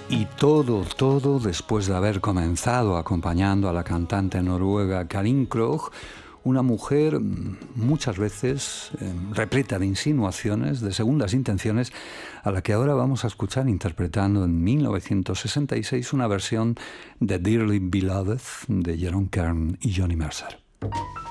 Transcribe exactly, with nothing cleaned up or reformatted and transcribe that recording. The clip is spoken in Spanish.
Y todo, todo después de haber comenzado acompañando a la cantante noruega Karin Krog, una mujer muchas veces eh, repleta de insinuaciones, de segundas intenciones, a la que ahora vamos a escuchar interpretando en mil novecientos sesenta y seis una versión de Dearly Beloved de Jerome Kern y Johnny Mercer.